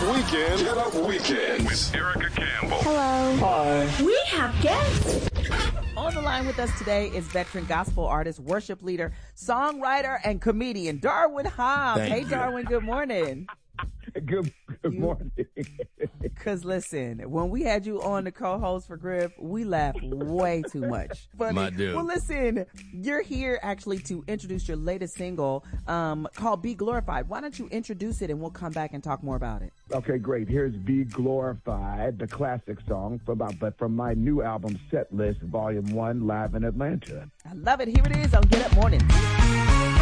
Weekend. Get Up Weekend with Erica Campbell. Hello. Hi. We have guests. On the line with us today is veteran gospel artist, worship leader, songwriter, and comedian Darwin Hobbs. Hey, Darwin, good morning. Good morning. Because listen, when we had you on the co-host for Griff, we laughed way too much. Funny. My dude. Well, listen, you're here actually to introduce your latest single called Be Glorified. Why don't you introduce it and we'll come back and talk more about it. Okay, great. Here's Be Glorified, the classic song from my new album, Set List, Volume 1, live in Atlanta. I love it. Here it is on Get Up Morning.